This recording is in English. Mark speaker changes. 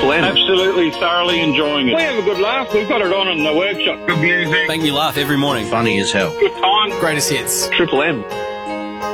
Speaker 1: Triple M.
Speaker 2: Absolutely thoroughly enjoying it. We have a good laugh. We've got it on in the workshop. Good music.
Speaker 3: Make me laugh every morning.
Speaker 1: Funny as hell.
Speaker 2: Good time.
Speaker 3: Greatest hits.
Speaker 1: Triple M.